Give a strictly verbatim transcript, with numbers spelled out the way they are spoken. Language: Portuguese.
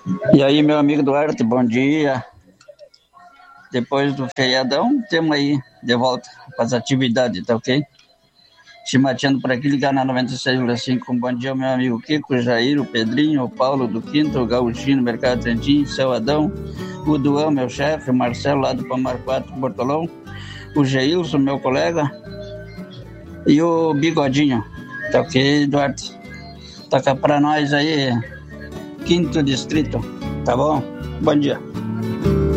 E aí, meu amigo Duarte, bom dia. Depois do feriadão, temos aí de volta para as atividades, tá ok? Chimateando por aqui, ligar na noventa e seis vírgula cinco. Bom dia, meu amigo Kiko, Jair, o Pedrinho, o Paulo do Quinto, o Gauchino, Mercado Trentinho, Seu Adão, o Duão, meu chefe, o Marcelo lá do Palmar quatro, Bortolão, o Geilson, meu colega, e o Bigodinho. Tá ok, Duarte? Toca pra nós aí, Quinto Distrito, tá bom? Bom dia.